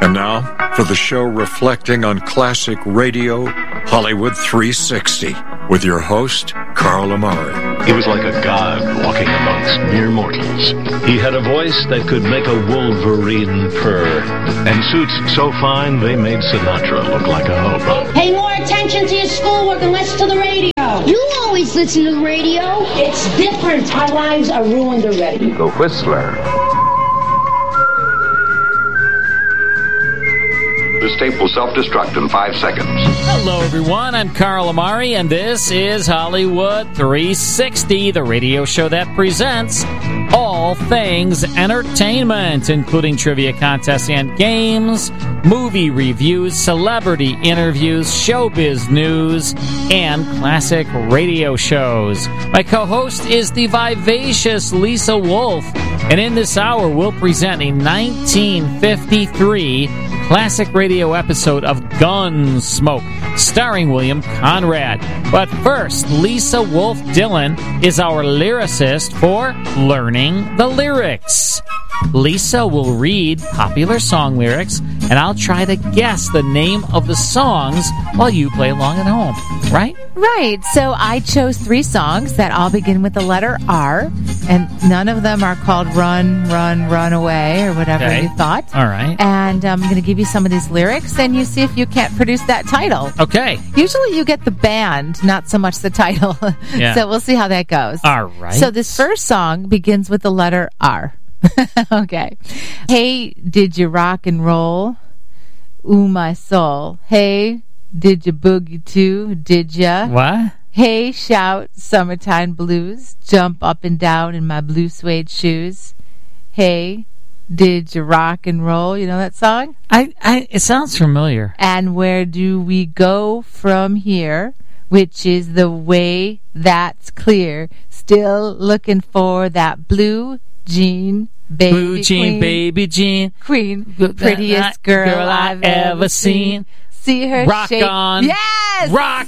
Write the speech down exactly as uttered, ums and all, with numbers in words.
And now, for the show reflecting on classic radio, Hollywood three sixty, with your host, Carl Amari. He was like a god walking amongst mere mortals. He had a voice that could make a wolverine purr, and suits so fine they made Sinatra look like a hobo. Pay more attention to your schoolwork and less to the radio. You always listen to the radio. It's different. Our lives are ruined already. The Whistler. This tape will self-destruct in five seconds. Hello, everyone. I'm Carl Amari, and this is Hollywood three sixty, the radio show that presents all things entertainment, including trivia contests and games, movie reviews, celebrity interviews, showbiz news, and classic radio shows. My co-host is the vivacious Lisa Wolf, and in this hour, we'll present a nineteen fifty-three classic radio episode of Gunsmoke, starring William Conrad. But first, Lisa Wolf Dillon is our lyricist for Learning the Lyrics. Lisa will read popular song lyrics, and I'll try to guess the name of the songs while you play along at home, right? Right. So I chose three songs that all begin with the letter R, and none of them are called Run, Run, Run Away, or whatever Okay. you thought. All right. And I'm going to give you some of these lyrics, and you see if you can't produce that title. Okay. Usually you get the band, not so much the title. Yeah. So we'll see how that goes. All right. So this first song begins with the letter R. Okay. Hey, did you rock and roll? Ooh, my soul. Hey, did you boogie too? Did ya? What? Hey, shout, summertime blues. Jump up and down in my blue suede shoes. Hey, did you rock and roll? You know that song? I, I, it sounds familiar. And where do we go from here? Which is the way that's clear. Still looking for that blue jean, baby Blue jean, queen, baby jean. queen, Good- prettiest that girl, girl I've I've ever ever seen. seen. See her Rock shake. on. Yes! Rock